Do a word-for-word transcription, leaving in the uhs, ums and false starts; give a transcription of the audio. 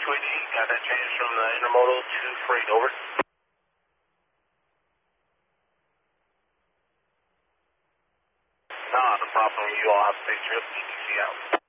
two eighty, got that change from the intermodal to freight, over. Not a problem, you all have a safe trip, E T C out.